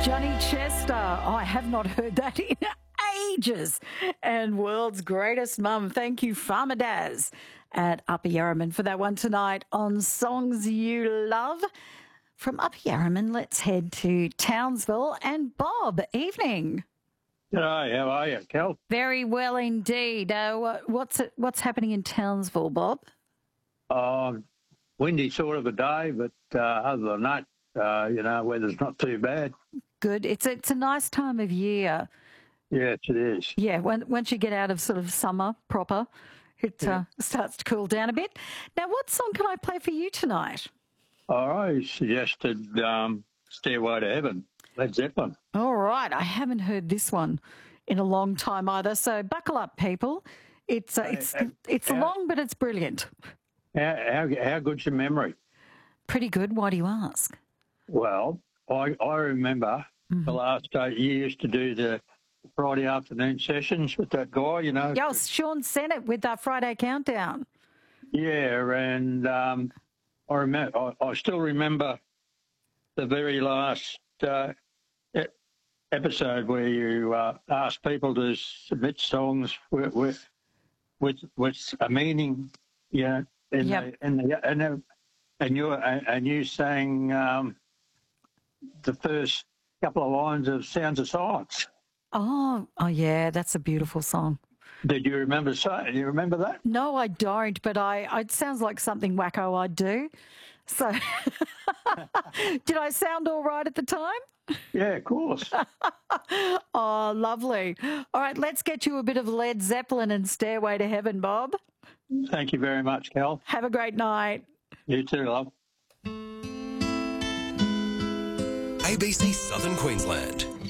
Johnny Chester. Oh, I have not heard that in ages. And World's Greatest Mum. Thank you, Farmer Daz at Upper Yarraman for that one tonight on Songs You Love. From Upper Yarraman, let's head to Townsville. And Bob, evening. G'day, how are you, Kel? Very well indeed. What's happening in Townsville, Bob? Windy sort of a day, but other than that, weather's not too bad. Good. It's a nice time of year. Yes, it is. Yeah, once you get out of sort of summer proper, it starts to cool down a bit. Now, what song can I play for you tonight? I suggested Stairway to Heaven, Led Zeppelin. All right. I haven't heard this one in a long time either, so buckle up, people. It's long, but it's brilliant. How good's your memory? Pretty good. Why do you ask? Well, I remember the last 8 years to do the Friday afternoon sessions with that guy, you know. Yes, Sean Sennett with our Friday Countdown. Yeah, and I still remember the very last episode where you asked people to submit songs with a meaning, and you sang the first couple of lines of Sounds of Silence. Oh yeah, that's a beautiful song. Did you remember that? No, I don't, but it sounds like something wacko I'd do. So, did I sound all right at the time? Yeah, of course. Oh, lovely. All right, let's get you a bit of Led Zeppelin and Stairway to Heaven, Bob. Thank you very much, Cal. Have a great night. You too, love. ABC Southern Queensland.